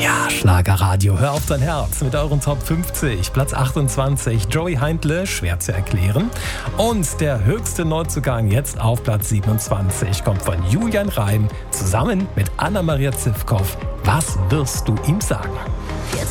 Ja, Schlagerradio, hör auf dein Herz mit euren Top 50. Platz 28, Joey Heindle, schwer zu erklären. Und der höchste Neuzugang jetzt auf Platz 27 kommt von Julian Reim zusammen mit Anna-Maria Zivkow. Was wirst du ihm sagen?